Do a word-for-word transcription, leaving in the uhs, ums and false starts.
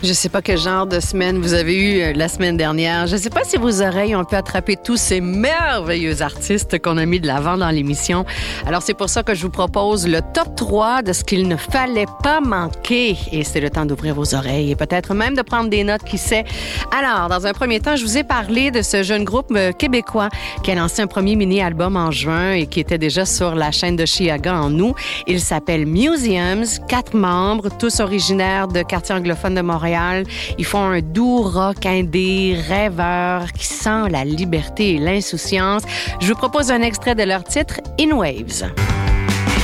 Je sais pas quel genre de semaine vous avez eu la semaine dernière. Je sais pas si vos oreilles ont pu attraper tous ces merveilleux artistes qu'on a mis de l'avant dans l'émission. Alors, c'est pour ça que je vous propose le top trois de ce qu'il ne fallait pas manquer. Et c'est le temps d'ouvrir vos oreilles et peut-être même de prendre des notes, qui sait. Alors, dans un premier temps, je vous ai parlé de ce jeune groupe québécois qui a lancé un premier mini-album en juin et qui était déjà sur la chaîne de Chiaga en août. Il s'appelle Museums, quatre membres, tous originaires de quartier anglophone de Montréal. Ils font un doux rock indé, rêveur, qui sent la liberté et l'insouciance. Je vous propose un extrait de leur titre, In Waves.